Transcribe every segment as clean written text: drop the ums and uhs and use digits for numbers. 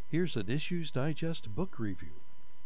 Here's an Issues Digest book review.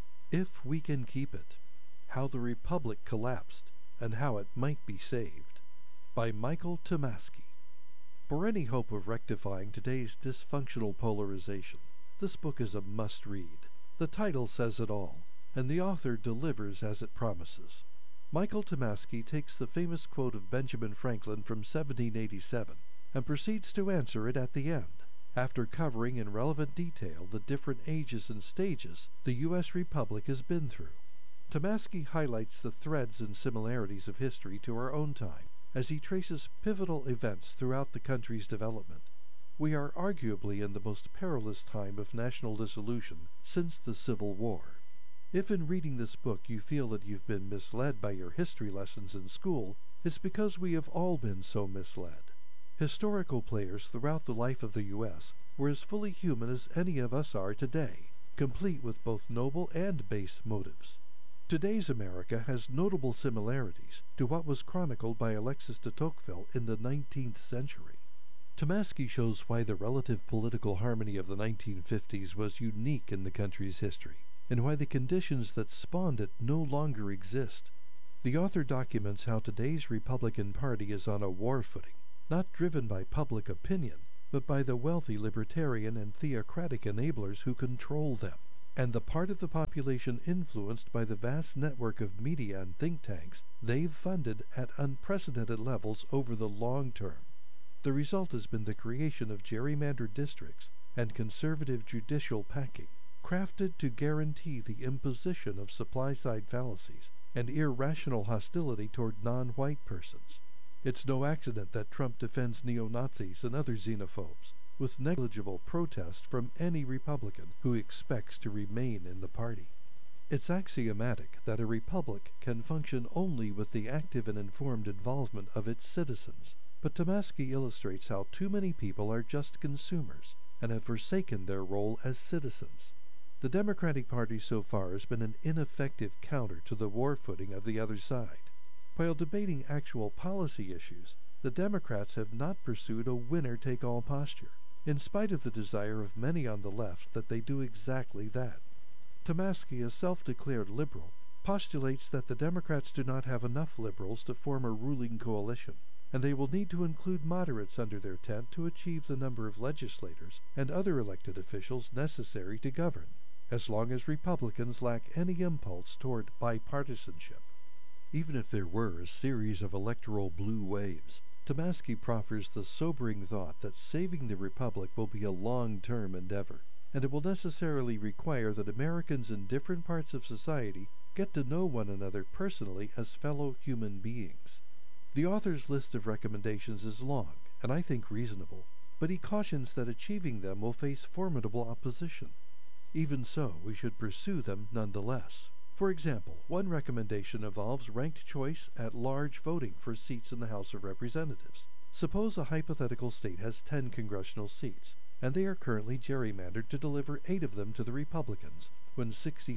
If We Can Keep It: How the Republic Collapsed and How It Might Be Saved, by Michael Tomasky. For any hope of rectifying today's dysfunctional polarization, this book is a must-read. The title says it all, and the author delivers as it promises. Michael Tomasky takes the famous quote of Benjamin Franklin from 1787 and proceeds to answer it at the end, after covering in relevant detail the different ages and stages the U.S. Republic has been through. Tomasky highlights the threads and similarities of history to our own time, as he traces pivotal events throughout the country's development. We are arguably in the most perilous time of national dissolution since the Civil War. If in reading this book you feel that you've been misled by your history lessons in school, it's because we have all been so misled. Historical players throughout the life of the U.S. were as fully human as any of us are today, complete with both noble and base motives. Today's America has notable similarities to what was chronicled by Alexis de Tocqueville in the 19th century. Tomasky shows why the relative political harmony of the 1950s was unique in the country's history, and why the conditions that spawned it no longer exist. The author documents how today's Republican Party is on a war footing, not driven by public opinion, but by the wealthy libertarian and theocratic enablers who control them, and the part of the population influenced by the vast network of media and think tanks they've funded at unprecedented levels over the long term. The result has been the creation of gerrymandered districts and conservative judicial packing, crafted to guarantee the imposition of supply-side fallacies and irrational hostility toward non-white persons. It's no accident that Trump defends neo-Nazis and other xenophobes, with negligible protest from any Republican who expects to remain in the party. It's axiomatic that a republic can function only with the active and informed involvement of its citizens, but Tomasky illustrates how too many people are just consumers and have forsaken their role as citizens. The Democratic Party so far has been an ineffective counter to the war footing of the other side. While debating actual policy issues, the Democrats have not pursued a winner-take-all posture, in spite of the desire of many on the left that they do exactly that. Tomasky, a self-declared liberal, postulates that the Democrats do not have enough liberals to form a ruling coalition, and they will need to include moderates under their tent to achieve the number of legislators and other elected officials necessary to govern, as long as Republicans lack any impulse toward bipartisanship. Even if there were a series of electoral blue waves, Tomasky proffers the sobering thought that saving the Republic will be a long-term endeavor, and it will necessarily require that Americans in different parts of society get to know one another personally as fellow human beings. The author's list of recommendations is long, and I think reasonable, but he cautions that achieving them will face formidable opposition. Even so, we should pursue them nonetheless. For example, one recommendation involves ranked choice at large voting for seats in the House of Representatives. Suppose a hypothetical state has 10 congressional seats, and they are currently gerrymandered to deliver 8 of them to the Republicans, when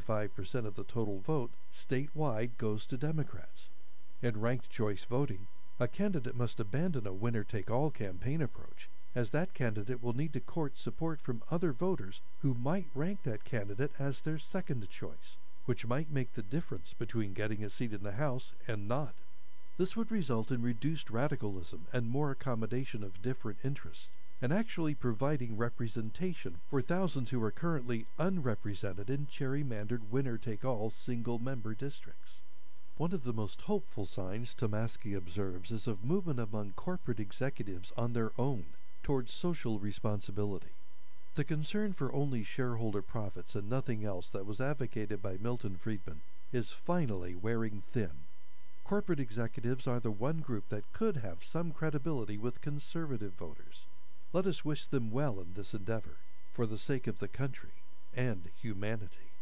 65% of the total vote statewide goes to Democrats. In ranked choice voting, a candidate must abandon a winner-take-all campaign approach, as that candidate will need to court support from other voters who might rank that candidate as their second choice, which might make the difference between getting a seat in the House and not. This would result in reduced radicalism and more accommodation of different interests, and actually providing representation for thousands who are currently unrepresented in gerrymandered winner-take-all single-member districts. One of the most hopeful signs Tomasky observes is of movement among corporate executives on their own towards social responsibility. The concern for only shareholder profits and nothing else that was advocated by Milton Friedman is finally wearing thin. Corporate executives are the one group that could have some credibility with conservative voters. Let us wish them well in this endeavor, for the sake of the country and humanity.